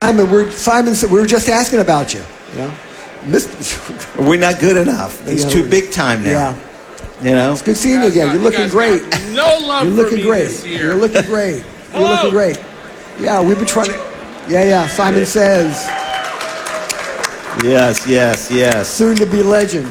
Simon said we were just asking about you. You know, we're not good enough. He's too big time now. Yeah. You know, it's good seeing you again. You're looking great. No love You're looking for me great. this year. You're looking great. You're looking great. Yeah, we've been trying to. Yeah. Simon Says. Yes. Soon to be legend.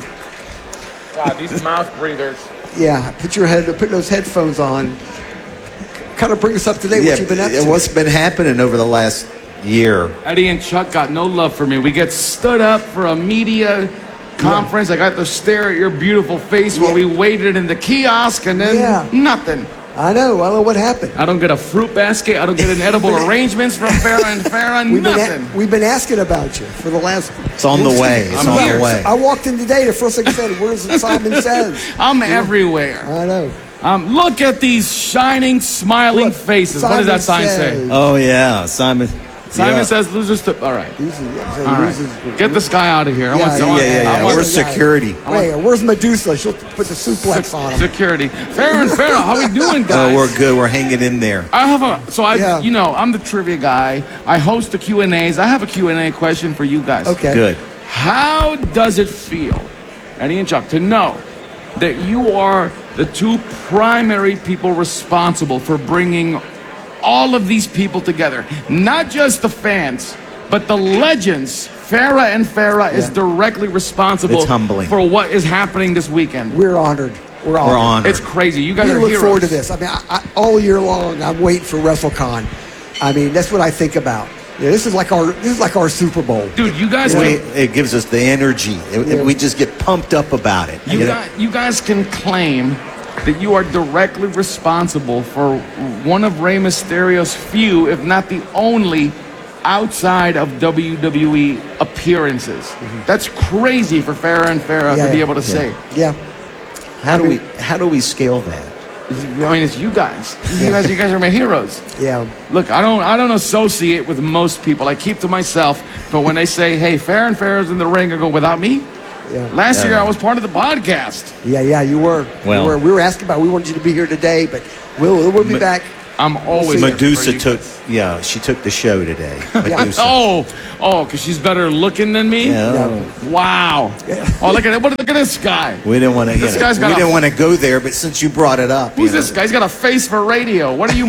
God, these mouth breathers. Yeah, put those headphones on. Kind of bring us up to date. What you've been up to? What's been happening over the last year? Eddie and Chuck got no love for me. We get stood up for a media conference. I got to stare at your beautiful face while we waited in the kiosk, and then nothing. I know what happened. I don't get a fruit basket. I don't get an edible arrangements from Farrah and Farrah. Nothing. We've been asking about you for the last. It's on the way. It's on the way. I walked in today. The first thing I said, "Where's Simon Says?" I'm everywhere. I know. Look at these shining, smiling faces. What does that sign say? Oh yeah, Simon says losers to. All right. All right. Get this guy out of here. Where's security? Where's Medusa? She'll put the suplex on him. Security. Farrah and Farrah, how we doing, guys? Oh, we're good. We're hanging in there. I'm the trivia guy. I host the Q&As. I have a Q&A question for you guys. Okay. Good. How does it feel, Eddie and Chuck, to know that you are the two primary people responsible for bringing all of these people together? Not just the fans, but the legends. Farrah and Farrah is directly responsible for what is happening this weekend. We're honored. We're honored. It's crazy. You guys are look heroes. forward to this. I mean, all year long, I'm waiting for WrestleCon. I mean, that's what I think about. Yeah, this is like our Super Bowl. Dude, you guys it gives us the energy. We just get pumped up about it. You guys can claim that you are directly responsible for one of Rey Mysterio's few, if not the only, outside of WWE appearances. Mm-hmm. That's crazy for Farrah and Farrah to be able to say. Yeah. How do we scale that? I mean, it's you guys. You guys are my heroes. Yeah. Look, I don't associate with most people. I keep to myself. But when they say, "Hey, Farrah and Farrah's in the ring," I go, "Without me?" Yeah. Last year, I was part of the podcast. Yeah, you were. Well, we were asking about. We wanted you to be here today, but we'll be back. I'm always. Medusa she took the show today. Medusa. Because she's better looking than me. Yeah. Wow. Oh, look at this guy. We didn't want to. We didn't want to go there, but since you brought it up, who's this guy? He's got a face for radio. What are you?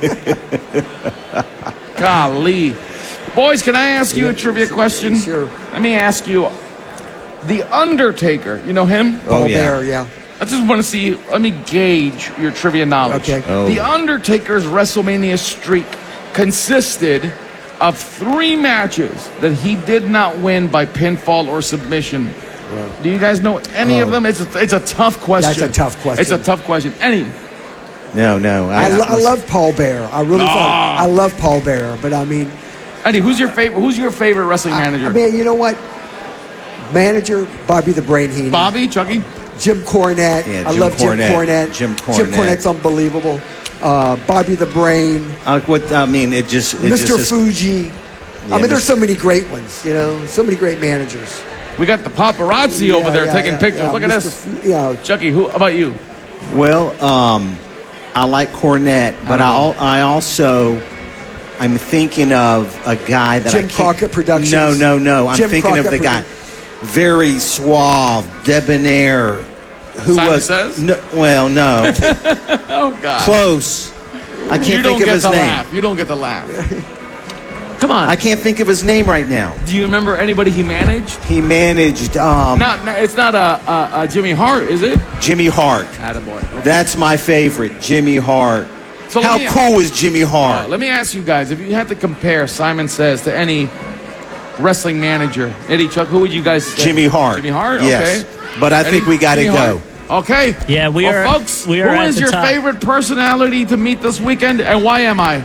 Golly, boys, can I ask you a trivia question? Sure. Let me ask you. The Undertaker, you know him? Paul Bear, yeah. I just want to see, let me gauge your trivia knowledge. Okay. Oh. The Undertaker's WrestleMania streak consisted of 3 matches that he did not win by pinfall or submission. Yeah. Do you guys know any of them? It's a tough question. That's a tough question. It's a tough question. Any? No. I love Paul Bear. I really I love Paul Bear, but I mean... Eddie, who's your favorite wrestling manager? I mean, you know what? Manager, Bobby the Brain Heenan. Bobby, Chucky? Jim Cornette. I love Jim Cornette. Jim Cornette's unbelievable. Bobby the Brain. Mr. Fuji. I mean, there's so many great ones, so many great managers. We got the paparazzi over there taking pictures. Look at this. Chucky, how about you? Well, I like Cornette, but I'm thinking of a guy that Jim Crockett Productions. No. I'm thinking of the guy. Very suave, debonair. Simon Says? No. Oh, God. Close. I can't think of his name. You don't get the laugh. Come on. I can't think of his name right now. Do you remember anybody he managed? He managed... it's not a Jimmy Hart, is it? Jimmy Hart. Attaboy. Okay. That's my favorite, Jimmy Hart. So how cool is Jimmy Hart? Let me ask you guys, if you had to compare Simon Says to any wrestling manager, Eddie, Chuck, who would you guys say? Jimmy Hart. Jimmy Hart? Yes. Okay. But I think we got to go. Okay. Yeah, folks, who is your favorite personality to meet this weekend, and why am I?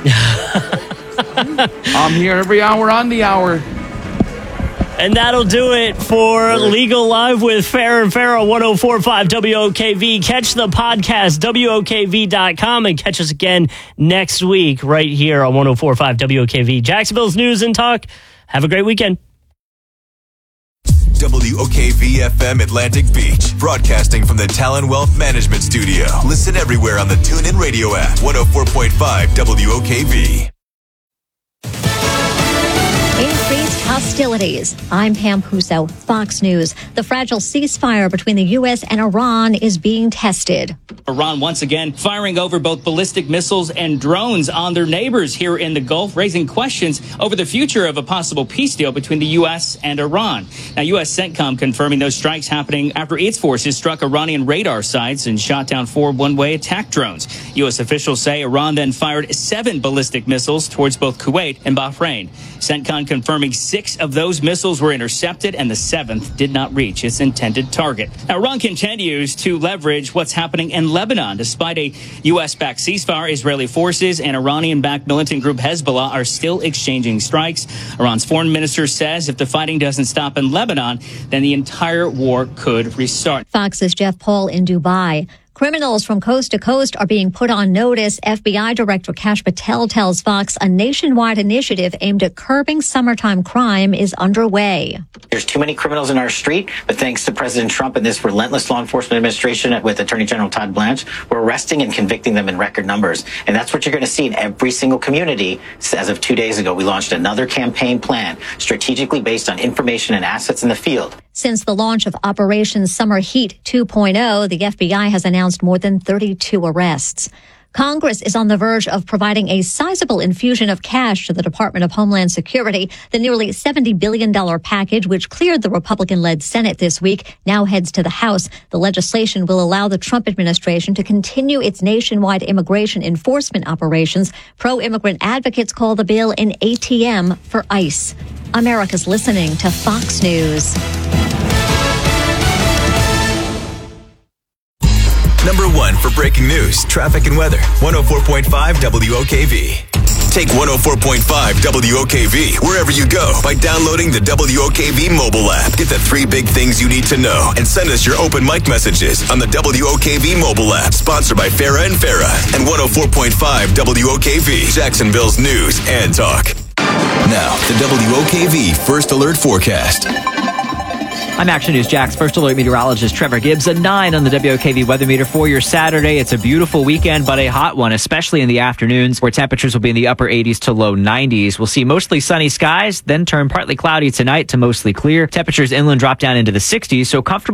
I'm here every hour on the hour. And that'll do it for Legal Live with Farrah and Farrah 104.5 WOKV. Catch the podcast, WOKV.com, and catch us again next week right here on 104.5 WOKV. Jacksonville's News and Talk. Have a great weekend. WOKV-FM Atlantic Beach, broadcasting from the Talon Wealth Management Studio. Listen everywhere on the TuneIn Radio app, 104.5 WOKV. hostilities. I'm Pam Puso, Fox News. The fragile ceasefire between the U.S. and Iran is being tested. Iran once again firing over both ballistic missiles and drones on their neighbors here in the Gulf, raising questions over the future of a possible peace deal between the U.S. and Iran. Now, U.S. CENTCOM confirming those strikes happening after its forces struck Iranian radar sites and shot down 4 one-way attack drones. U.S. officials say Iran then fired 7 ballistic missiles towards both Kuwait and Bahrain. CENTCOM confirming 6 of those missiles were intercepted and the 7th did not reach its intended target. Now, Iran continues to leverage what's happening in Lebanon. Despite a U.S.-backed ceasefire, Israeli forces and Iranian-backed militant group Hezbollah are still exchanging strikes. Iran's foreign minister says if the fighting doesn't stop in Lebanon, then the entire war could restart. Fox's Jeff Paul in Dubai. Criminals from coast to coast are being put on notice. FBI Director Kash Patel tells Fox a nationwide initiative aimed at curbing summertime crime is underway. There's too many criminals in our street, but thanks to President Trump and this relentless law enforcement administration with Attorney General Todd Blanche, we're arresting and convicting them in record numbers. And that's what you're going to see in every single community. As of 2 days ago, we launched another campaign plan strategically based on information and assets in the field. Since the launch of Operation Summer Heat 2.0, the FBI has announced more than 32 arrests. Congress is on the verge of providing a sizable infusion of cash to the Department of Homeland Security. The nearly $70 billion package, which cleared the Republican-led Senate this week, now heads to the House. The legislation will allow the Trump administration to continue its nationwide immigration enforcement operations. Pro-immigrant advocates call the bill an ATM for ICE. America's listening to Fox News. Number 1 for breaking news, traffic, and weather. 104.5 WOKV. Take 104.5 WOKV wherever you go by downloading the WOKV mobile app. Get the 3 big things you need to know and send us your open mic messages on the WOKV mobile app. Sponsored by Farah and Farah and 104.5 WOKV, Jacksonville's news and talk. Now, the WOKV First Alert Forecast. I'm Action News Jack's First Alert meteorologist Trevor Gibbs. A 9 on the WOKV weather meter for your Saturday. It's a beautiful weekend, but a hot one, especially in the afternoons, where temperatures will be in the upper 80s to low 90s. We'll see mostly sunny skies, then turn partly cloudy tonight to mostly clear. Temperatures inland drop down into the 60s, so comfortable